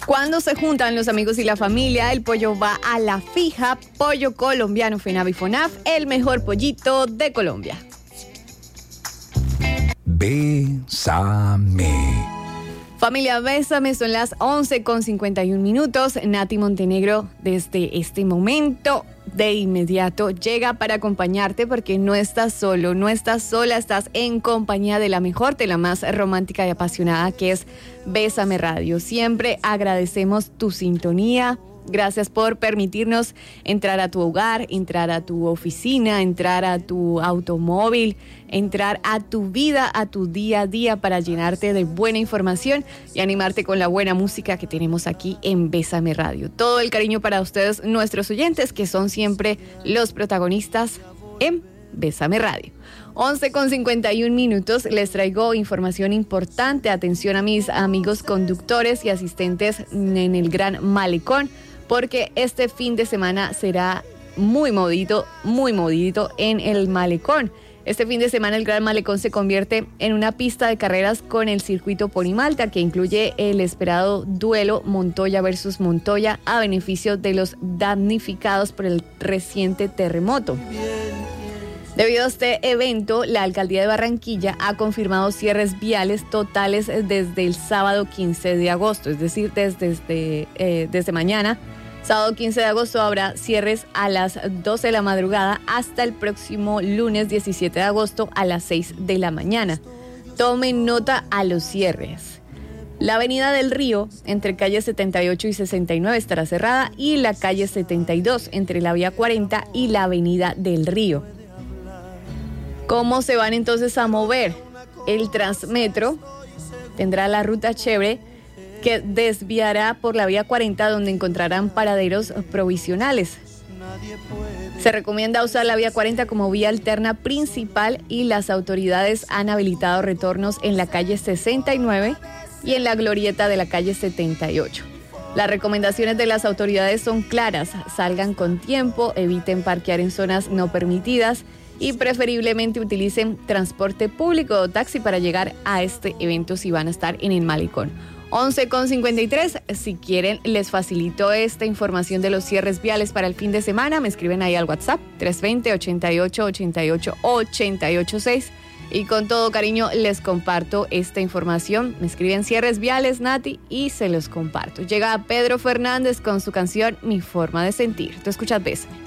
Cuando se juntan los amigos y la familia, el pollo va a la fija. Pollo colombiano FENAVI FONAF, el mejor pollito de Colombia. Bésame. Familia, bésame, son las 11:51. Nati Montenegro, desde este momento, de inmediato, llega para acompañarte porque no estás solo, no estás sola, estás en compañía de la mejor, de la más romántica y apasionada, que es Bésame Radio. Siempre agradecemos tu sintonía. Gracias por permitirnos entrar a tu hogar, entrar a tu oficina, entrar a tu automóvil, entrar a tu vida, a tu día a día para llenarte de buena información y animarte con la buena música que tenemos aquí en Bésame Radio. Todo el cariño para ustedes, nuestros oyentes, que son siempre los protagonistas en Bésame Radio. 11:51, les traigo información importante. Atención a mis amigos conductores y asistentes en el Gran Malecón, porque este fin de semana será muy movidito en el Malecón. Este fin de semana el Gran Malecón se convierte en una pista de carreras con el circuito Ponimalta, que incluye el esperado duelo Montoya versus Montoya a beneficio de los damnificados por el reciente terremoto. Debido a este evento, la Alcaldía de Barranquilla ha confirmado cierres viales totales desde el sábado 15 de agosto, es decir, desde mañana. Sábado 15 de agosto habrá cierres a las 12 de la madrugada hasta el próximo lunes 17 de agosto a las 6 de la mañana. Tomen nota a los cierres. La avenida del Río, entre calle 78 y 69, estará cerrada, y la calle 72, entre la vía 40 y la avenida del Río. ¿Cómo se van entonces a mover? El Transmetro tendrá la ruta Chévere, que desviará por la vía 40, donde encontrarán paraderos provisionales. Se recomienda usar la vía 40 como vía alterna principal, y las autoridades han habilitado retornos en la calle 69 y en la glorieta de la calle 78. Las recomendaciones de las autoridades son claras: salgan con tiempo, eviten parquear en zonas no permitidas y preferiblemente utilicen transporte público o taxi para llegar a este evento si van a estar en el Malecón. 11:53, si quieren les facilito esta información de los cierres viales para el fin de semana. Me escriben ahí al WhatsApp 320-88-88-886 y con todo cariño les comparto esta información. Me escriben cierres viales, Nati, y se los comparto. Llega Pedro Fernández con su canción Mi Forma de Sentir. Tú escuchas Bésame.